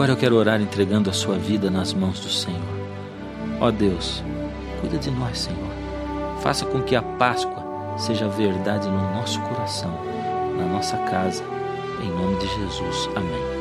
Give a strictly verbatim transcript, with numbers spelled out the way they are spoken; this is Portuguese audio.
agora eu quero orar entregando a sua vida nas mãos do Senhor. Ó Deus, cuida de nós, Senhor. Faça com que a Páscoa seja verdade no nosso coração, na nossa casa. Em nome de Jesus. Amém.